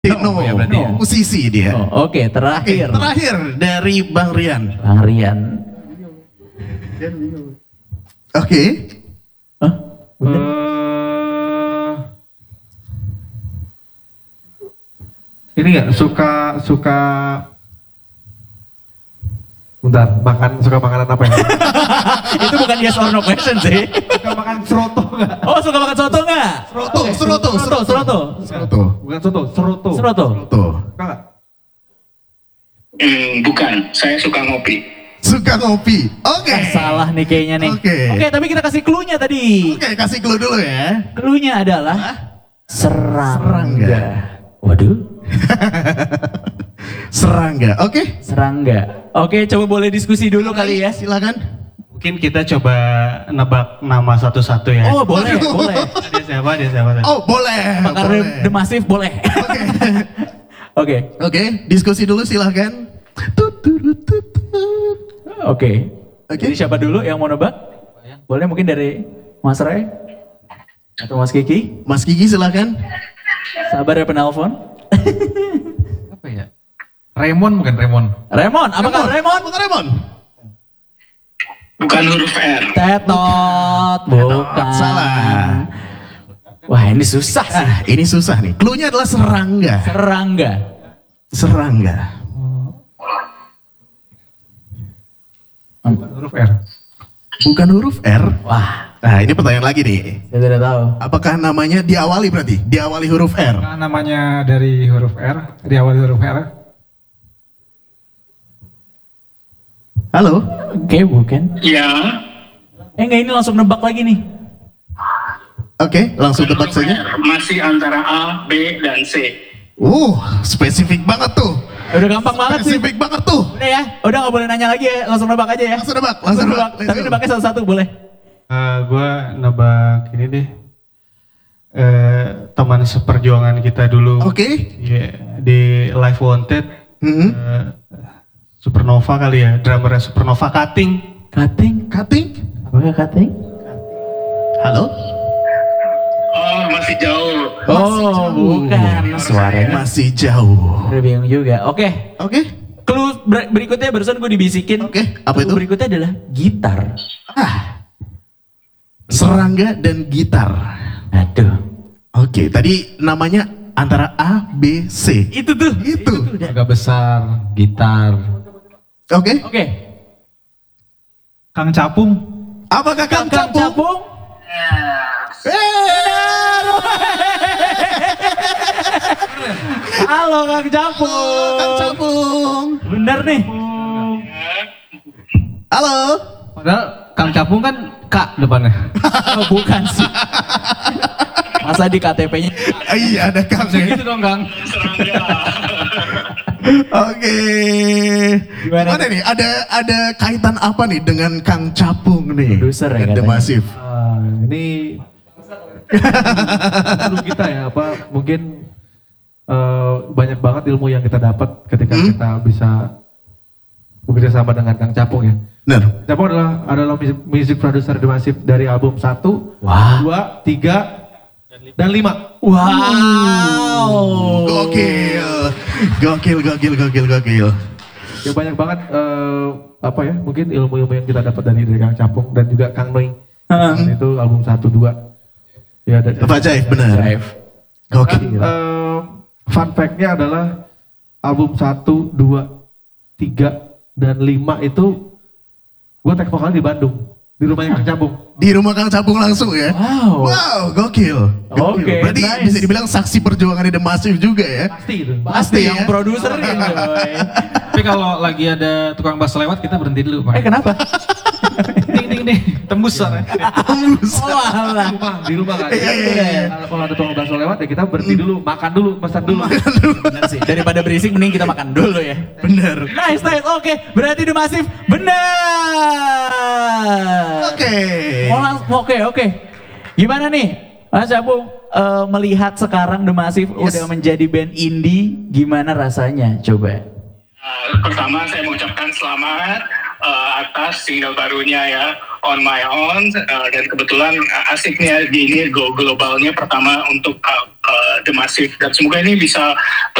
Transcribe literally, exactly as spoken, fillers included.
No, ya berarti no. Musisi dia. Oh, Oke, okay, terakhir. Okay, terakhir dari Bang Rian. Bang Rian. Oke. Okay. Huh? Uh, ini nggak suka suka. Bentar, makan suka makanan apa ya? Itu bukan yes or no question sih. Suka makan seroto nggak? Oh, suka makan soto nggak? Seroto, seroto, seroto, seroto. Seroto. Bukan soto, seroto. Seroto. Seroto. Suka nggak? Hmm, bukan, saya suka ngopi. Suka ngopi. Oke. Okay. Salah nih kayaknya nih. Oke. Okay. Oke, okay, tapi kita kasih clue-nya tadi. Oke, okay, kasih clue dulu ya. Clue-nya adalah Hah? serangga. Serangga. Waduh. Serangga. Oke. Okay. Serangga. Oke, okay, coba boleh diskusi dulu kali ya. Silakan. Mungkin kita coba nebak nama satu-satu ya. Oh, boleh, boleh. Dia siapa? Dia siapa? Oh, boleh. Bakar The Massive boleh. Oke. Oke. Oke, diskusi dulu silakan. Oke. Oke. Jadi siapa dulu yang mau nebak? Boleh mungkin dari Mas Ray atau Mas Kiki? Mas Kiki silakan. Sabar ya penelpon. Apa ya? Raymond bukan Raymond. Raymond, apakah Raymond? Bukan Raymond. Bukan huruf R. Tetot, bukan. Salah. Wah, ini susah sih. Ah, ini susah nih. Clue-nya adalah serangga. Serangga. Serangga. Bukan huruf R. Bukan huruf R. Wah, Nah, ini pertanyaan lagi nih. saya tidak tahu. Apakah namanya diawali berarti? Diawali huruf R. Nah, namanya dari huruf R, diawali huruf R. Halo? Oke, bukan. Ya. Eh enggak, ini langsung nebak lagi nih. Oke, langsung tebak huruf saja. R. Masih antara A, B, dan C. Uh, spesifik banget tuh. Udah gampang banget sih. Spesifik banget tuh. Udah ya, udah nggak boleh nanya lagi ya, langsung nebak aja ya. Langsung nebak, langsung nebak. Tapi nebaknya satu-satu boleh. Uh, gue nebak ini deh. Uh, teman seperjuangan kita dulu. Oke. Okay. Yeah, di Live Wanted. Mm-hmm. uh, Supernova kali ya, drummernya Supernova Cutting. Cutting? Cutting? Apakah cutting? Halo? Oh, masih jauh. Oh, jauh. bukan. Suaranya masih jauh. udah bingung juga. Oke. Okay. Oke. Okay. Clue ber berikutnya barusan gue dibisikin. Oke, okay. Apa Clue itu? berikutnya adalah gitar. Ah. Serangga dan gitar. Aduh. Oke, okay. Tadi namanya antara A, B, C. Itu tuh. Itu. Agak besar, gitar. Oke. Okay. Oke. Okay. Kang Capung. Apakah Kang, Kang Capung? Capung? Benar. Halo Kang Capung. Kang Capung. Bener nih. Halo. Padahal Kang Capung kan K depannya. Oh, bukan sih. Masa di K T P-nya? Ah, iya ada Kang. Gitu dong Kang. Serangga. Oke. Gimana Gimana nih? Ada ada kaitan apa nih dengan Kang Capung nih? Produser ya The katanya. Massive. Uh, ini dulu kita ya apa mungkin uh, banyak banget ilmu yang kita dapat ketika Hmm? kita bisa bekerja sama dengan Kang Capung ya. Benar. Capung adalah adalah music, music producer The Massive dari album satu, Wah. dua, tiga, dan lima. Wow. Gokil. Gokil, gokil, gokil, gokil. Ya banyak banget uh, apa ya mungkin ilmu-ilmu yang kita dapat dari dari Kang Capung dan juga Kang Noi. Hmm. Itu album satu, dua. Ya dan Pak Jaif, benar. Jaif. Gokil. Dan, uh, fun fact-nya adalah album satu, dua, tiga, dan lima itu gue tag vokal di Bandung, di rumahnya Kang Capung. Di rumah Kang Capung langsung ya? Wow. Wow, gokil. Gokil. Oke, Berarti nice. bisa dibilang saksi perjuangan The Massive juga ya? Pasti itu. Pasti Pasti yang ya. produser coy. Tapi kalau lagi ada tukang bakso lewat kita berhenti dulu, Pak. Eh kenapa? Ding ding ding, tembus suaranya. Tembus. Oh alah. Di rumah, di rumah kan. Iya, iya, iya. Kalau kalau ada tukang bakso lewat ya kita berhenti dulu, makan dulu, pesan dulu. Bener sih. Daripada berisik mending kita makan dulu ya. Bener. Nice, nice. Oke, berarti The Massive benar. Oke. Oh, lang- Oke, oke. Gimana nih? Mas Capung eh, melihat sekarang The Massive Yes. udah menjadi band indie, gimana rasanya? Coba. Uh, pertama saya mengucapkan selamat uh, atas single barunya ya, On My Own, uh, dan kebetulan uh, asiknya di ini go globalnya pertama untuk uh, uh, The Massive, dan semoga ini bisa